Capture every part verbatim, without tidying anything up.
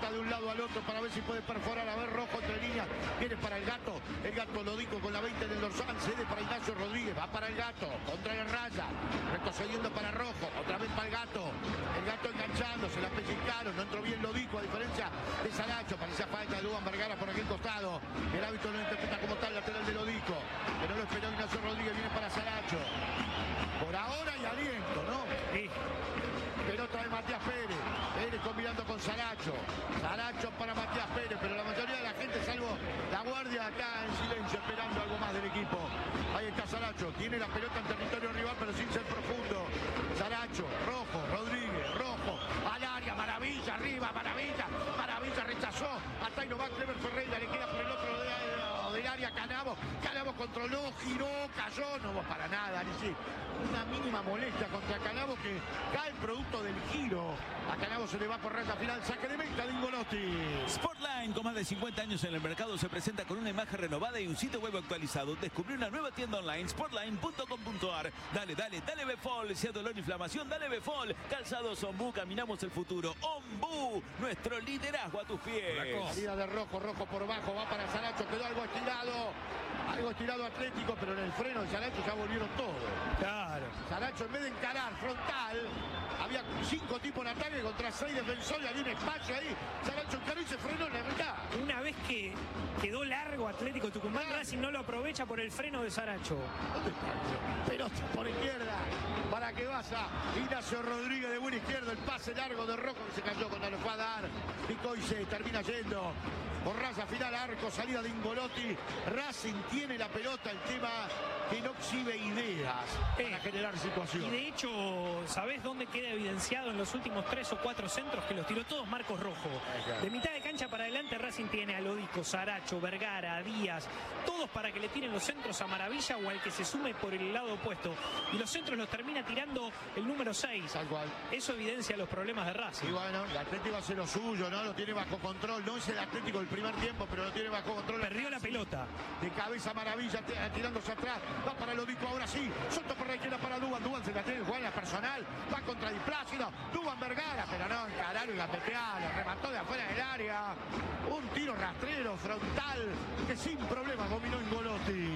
salta de un lado al otro para ver si puede perforar. A ver, Rojo entre líneas. Viene para el Gato. El Gato Lodico con la veinte del dorsal. Cede para Ignacio Rodríguez. Va para el Gato. Contra el Raya. Retrocediendo para Rojo. Otra vez para el Gato. El Gato enganchando. Se la pellizcaron. No entró bien Lodico, a diferencia de Saracho. Parecía falta de Duban Vergara por aquel costado. El árbitro lo interpreta como tal, lateral de Lodico. Pero lo esperó Ignacio Rodríguez. Viene para Saracho. Por ahora y aliento, ¿no? Sí. Pelota de Matías Pérez. Pérez combinando con Saracho. Saracho para Matías Pérez, pero la mayoría de la gente, salvo la guardia, acá en silencio, esperando algo más del equipo. Ahí está Saracho. Tiene la pelota en territorio rival, pero sin ser profundo. Saracho, Rojo, Rodríguez, Rojo, al área, Maravilla, arriba, Maravilla. Maravilla rechazó. Hasta ahí no va Clever Ferreira, le queda por el otro lado del área Canavo. Canavo controló, giró, cayó. No va para nada, ni si una mínima molestia contra Canavo, que cae producto del giro. A Canavo se le va por recta final. Saque de meta de Ingolotti. Sportline, con más de cincuenta años en el mercado, se presenta con una imagen renovada y un sitio web actualizado. Descubrió una nueva tienda online, sportline punto com punto ar. Dale, dale, dale Befol. Si hay dolor e inflamación, dale Befol. Calzados Ombú, caminamos el futuro. Ombú, nuestro liderazgo a tus pies. Salida de Rojo, Rojo por bajo, va para Saracho, quedó algo estirado. Algo estirado Atlético, pero en el freno de Saracho ya volvieron todos. Claro. Saracho, en vez de encarar frontal, había cinco tipos en ataque contra seis defensores, había un espacio ahí. Saracho encaró y se frenó en la mitad. Una vez que quedó largo Atlético Tucumán, Claro. Racing no lo aprovecha por el freno de Saracho. ¿Dónde está? Pelota por izquierda para que vaya Ignacio Rodríguez de buena izquierda. El pase largo de Rojo que se cayó cuando lo fue a dar. Picó y se termina yendo. Por raya final, arco, salida de Ingolotti. Racing tiene la pelota, el tema que no exhibe ideas para Eh, generar Y situación. de hecho, ¿sabés dónde queda evidenciado en los últimos tres o cuatro centros? Que los tiró todos Marcos Rojo. De mitad de cancha para adelante, Racing tiene a Lodico, Saracho, Vergara, a Díaz, todos para que le tiren los centros a Maravilla o al que se sume por el lado opuesto. Y los centros los termina tirando el número seis. Tal cual. Eso evidencia los problemas de Y Racing. bueno, el Atlético hace lo suyo, ¿no? Lo tiene bajo control. No es el Atlético del primer tiempo, pero lo tiene bajo control. Perdió la pelota. De cabeza Maravilla, tirándose atrás. Va para Lodico ahora sí. Suelto por la izquierda para Duban. Duban se la tiene, juega en la personal. Va contra Diplácido. Duban Vergara, pero no, encararon y la pepeada. Lo remató de afuera del área. Un tiro rastrero, frontal, que sin problema dominó Ingolotti.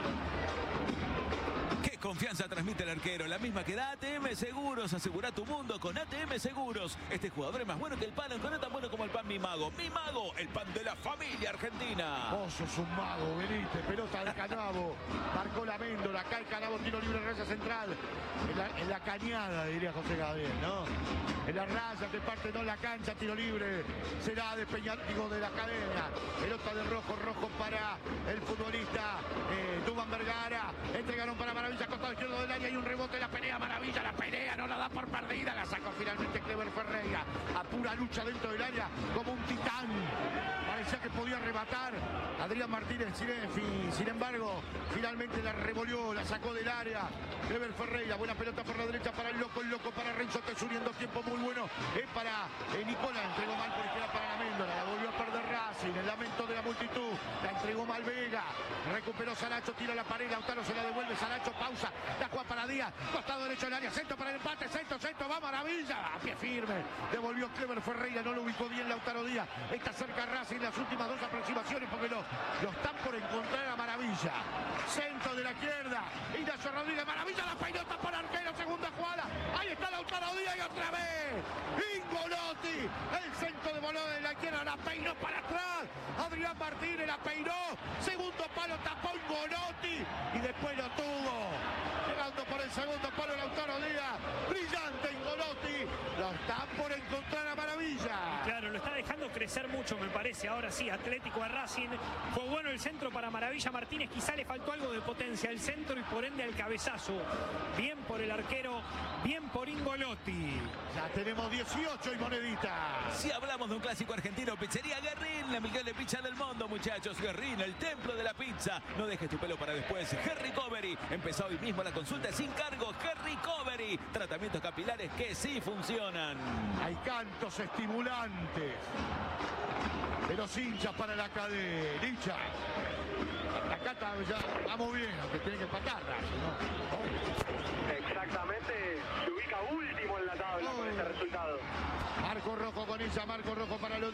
Qué confianza transmite el arquero, la misma que da A T M Seguros. Asegura tu mundo con A T M Seguros. Este jugador es más bueno que el pan, aunque no tan bueno como el pan Mi Mago. Mi Mago, el pan de la familia argentina. Vos sos un mago, veniste, pelota de Canavo. Marcó la Méndola, acá el Canavo, tiro libre, raya central. En la, en la cañada, diría José Gabriel, ¿no? En la raya, de parte no en la cancha, tiro libre. Será de Peñartigo de la cadena. Pelota de Rojo, Rojo para el futbolista eh, Duban Vergara. Entregaron para Maravilla, costado izquierdo del área y un rebote, la pelea Maravilla, la pelea, no la da por perdida. La sacó finalmente Clever Ferreira. A pura lucha dentro del área, como un titán. Parecía que podía arrebatar Adrián Martínez, sin, sin embargo, finalmente la revolvió, la sacó del área. Clever Ferreira, buena pelota por la derecha para el loco, el loco para Renzo Tesuriendo, tiempo muy bueno, es para eh, Nicola, entregó mal por izquierda para la Méndola, la volvió a perder Racing, el lamento de la multitud, la entregó mal Vega, recuperó Saracho, tira la pared, Lautaro se la devuelve, Saracho, pausa, la juega para Díaz, costado derecho del área, centro para el empate, centro, centro, va Maravilla, a pie firme, devolvió Clever Ferreira, no lo ubicó bien Lautaro Díaz, está cerca Racing las últimas dos aproximaciones porque lo, lo están por encontrar a Maravilla, centro de la izquierda, Ignacio Rodríguez, Maravilla, la pelota para arquero, segunda jugada, ahí está Lautaro Díaz y otra vez, Ingolotti, el centro de Bolón de la izquierda, la peinó para atrás, Adrián Martínez la peinó, segundo palo tapó Ingolotti y después lo tuvo, llegando por el segundo palo Lautaro Díaz, brillante Ingolotti, lo están por encontrar a Maravilla. Claro, lo está dejando crecer mucho, me parece. Ahora sí, Atlético a Racing. Fue bueno el centro para Maravilla Martínez. Quizá le faltó algo de potencia al centro y por ende al cabezazo. Bien por el arquero, bien por Ingolotti. Ya tenemos dieciocho y monedita. Si hablamos de un clásico argentino, Pizzería Guerrín, la mejor pizza del mundo, muchachos. Guerrín, el templo de la pizza. No dejes tu pelo para después. Hair Recovery. Empezó hoy mismo la consulta sin cargo. Hair Recovery. Tratamientos capilares que sí funcionan. Hay cantos estimulantes de los hinchas para la cadenilla. Acá está, ya vamos bien, aunque tiene que empatar, ¿no? Exactamente, se ubica último en la tabla Oh. con este resultado. Marco Rojo con ella, Marco Rojo para los